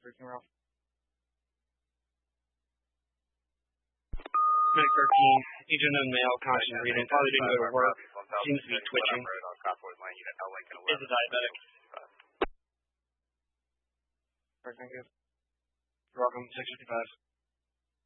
freaking rough. Medic 13, agent of male, conscious breathing, probably didn't go to work, seems to be twitching. Is a diabetic. Thank you. You're welcome, 655.